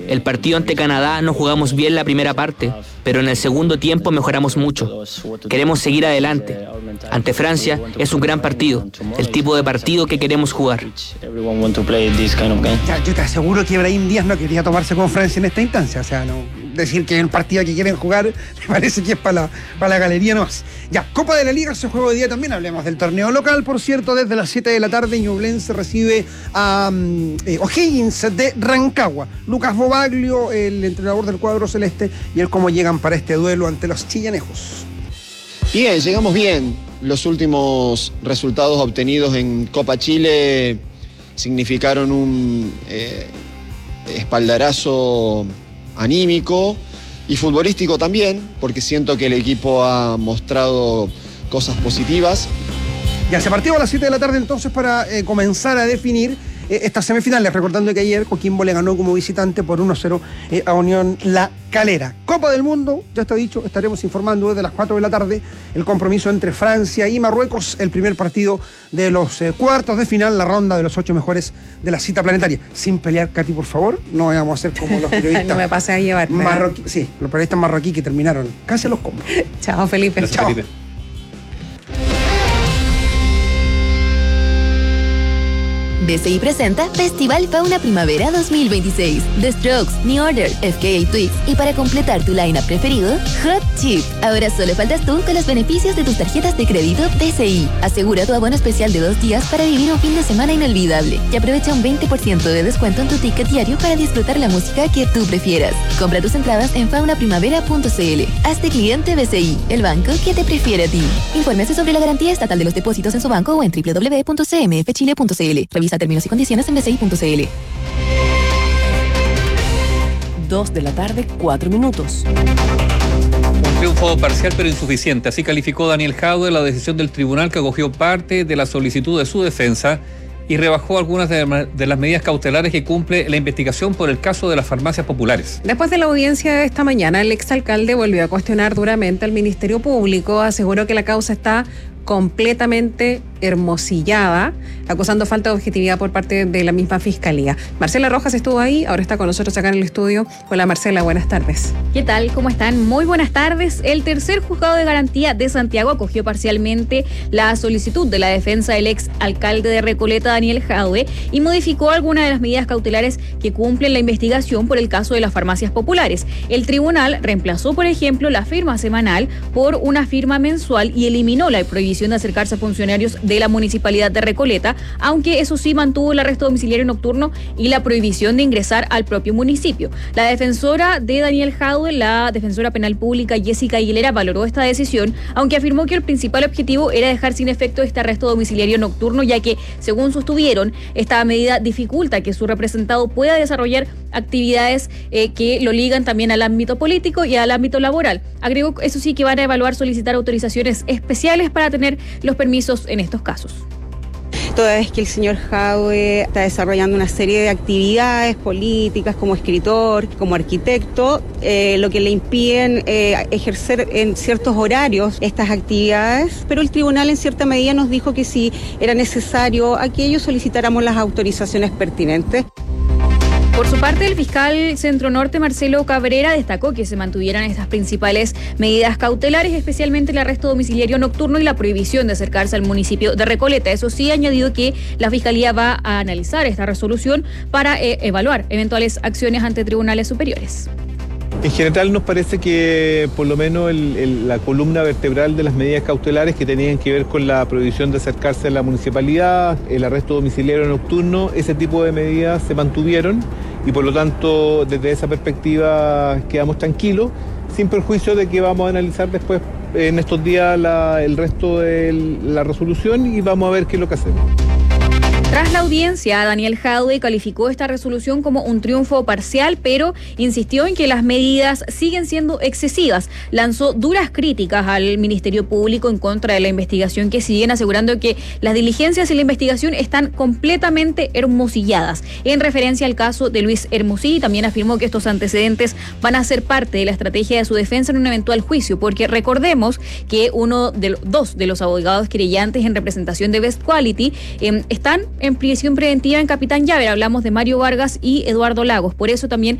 El partido ante Canadá no jugamos bien la primera parte, pero en el segundo tiempo mejoramos mucho. Queremos seguir adelante. Ante Francia es un gran partido, el tipo de partido que queremos jugar. Ya, yo te aseguro que Brahim Díaz no quería tomarse con Francia en esta instancia, o sea, no decir que es el partido que quieren jugar, me parece que es para la galería nomás. Ya, Copa de la Liga se juega hoy día también, hablemos del torneo local, por cierto, desde las 7 de la tarde Ñublense recibe a O'Higgins de Rancagua. Lucas Bobaglio, el entrenador del cuadro celeste, y él cómo llegan para este duelo ante los chillanejos. Bien, llegamos bien. Los últimos resultados obtenidos en Copa Chile significaron un espaldarazo anímico y futbolístico también, porque siento que el equipo ha mostrado cosas positivas. Ya se partió a las 7 de la tarde entonces para comenzar a definir estas semifinales, recordando que ayer Coquimbo le ganó como visitante por 1-0 a Unión La Calera. Copa del Mundo, ya está dicho, estaremos informando desde las 4 de la tarde el compromiso entre Francia y Marruecos, el primer partido de los cuartos de final, la ronda de los 8 mejores de la cita planetaria. Sin pelear, Katy, por favor, no vamos a ser como los periodistas. No me pase a llevar. Sí, los periodistas marroquíes que terminaron casi a los combos. Chao, Felipe. Chao. Felipe. BCI presenta Festival Fauna Primavera 2026. The Strokes, New Order, FKA Twigs y para completar tu line-up preferido, Hot Chip. Ahora solo faltas tú con los beneficios de tus tarjetas de crédito BCI. Asegura tu abono especial de 2 días para vivir un fin de semana inolvidable y aprovecha un 20% de descuento en tu ticket diario para disfrutar la música que tú prefieras. Compra tus entradas en faunaprimavera.cl. Hazte cliente BCI, el banco que te prefiere a ti. Infórmese sobre la garantía estatal de los depósitos en su banco o en www.cmfchile.cl. Revisa términos y condiciones en bci.cl. 2 de la tarde, 4 minutos. Un triunfo parcial pero insuficiente. Así calificó Daniel Jadue la decisión del tribunal que acogió parte de la solicitud de su defensa y rebajó algunas de las medidas cautelares que cumple la investigación por el caso de las farmacias populares. Después de la audiencia de esta mañana, el exalcalde volvió a cuestionar duramente al Ministerio Público, aseguró que la causa está completamente hermosillada, acusando falta de objetividad por parte de la misma Fiscalía. Marcela Rojas estuvo ahí, ahora está con nosotros acá en el estudio. Hola Marcela, buenas tardes. ¿Qué tal? ¿Cómo están? Muy buenas tardes. El tercer juzgado de garantía de Santiago acogió parcialmente la solicitud de la defensa del ex alcalde de Recoleta, Daniel Jadue, y modificó algunas de las medidas cautelares que cumplen la investigación por el caso de las farmacias populares. El tribunal reemplazó, por ejemplo, la firma semanal por una firma mensual y eliminó la prohibición de acercarse a funcionarios de la Municipalidad de Recoleta, aunque eso sí mantuvo el arresto domiciliario nocturno y la prohibición de ingresar al propio municipio. La defensora de Daniel Jadue, la defensora penal pública Jessica Aguilera, valoró esta decisión, aunque afirmó que el principal objetivo era dejar sin efecto este arresto domiciliario nocturno, ya que, según sostuvieron, esta medida dificulta que su representado pueda desarrollar actividades que lo ligan también al ámbito político y al ámbito laboral. Agregó, eso sí, que van a evaluar solicitar autorizaciones especiales para tener los permisos en estos casos. Toda vez que el señor Jadue está desarrollando una serie de actividades políticas como escritor, como arquitecto, lo que le impiden ejercer en ciertos horarios estas actividades, pero el tribunal en cierta medida nos dijo que si era necesario aquello solicitáramos las autorizaciones pertinentes. Por su parte, el fiscal Centro Norte, Marcelo Cabrera, destacó que se mantuvieran estas principales medidas cautelares, especialmente el arresto domiciliario nocturno y la prohibición de acercarse al municipio de Recoleta. Eso sí, añadió que la Fiscalía va a analizar esta resolución para evaluar eventuales acciones ante tribunales superiores. En general nos parece que por lo menos la columna vertebral de las medidas cautelares que tenían que ver con la prohibición de acercarse a la municipalidad, el arresto domiciliario nocturno, ese tipo de medidas se mantuvieron y por lo tanto desde esa perspectiva quedamos tranquilos, sin perjuicio de que vamos a analizar después en estos días el resto de la resolución y vamos a ver qué es lo que hacemos. Tras la audiencia, Daniel Jadue calificó esta resolución como un triunfo parcial, pero insistió en que las medidas siguen siendo excesivas. Lanzó duras críticas al Ministerio Público en contra de la investigación que siguen, asegurando que las diligencias y la investigación están completamente hermosilladas. En referencia al caso de Luis Hermosí, también afirmó que estos antecedentes van a ser parte de la estrategia de su defensa en un eventual juicio, porque recordemos que dos de los abogados querellantes en representación de Best Quality están en prisión preventiva en Capitán Llávere. Hablamos de Mario Vargas y Eduardo Lagos. Por eso también